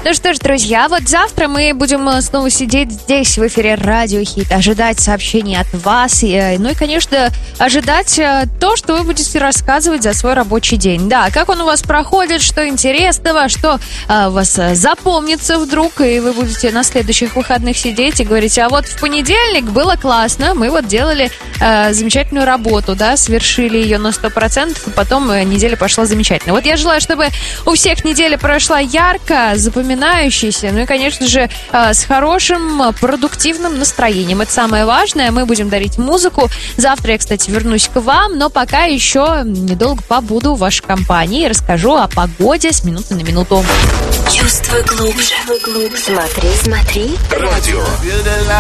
Ну что ж, друзья, вот завтра мы будем снова сидеть здесь, в эфире Радио Хит, ожидать сообщений от вас, ну и, конечно, ожидать то, что вы будете рассказывать за свой рабочий день. Да, как он у вас проходит, что интересного, что у вас запомнится вдруг, и вы будете на следующих выходных сидеть и говорить, а вот в понедельник было классно, мы вот делали замечательную работу, да, совершили ее на 100%, и потом неделя пошла замечательно. Вот я желаю, чтобы у всех неделя прошла ярко, запоминающейся, ну и, конечно же, с хорошим, продуктивным настроением. Это самое важное. Мы будем дарить музыку. Завтра я, кстати, вернусь к вам, но пока еще недолго побуду в вашей компании и расскажу о погоде с минуты на минуту. Чувствуй глубже. Смотри. Радио.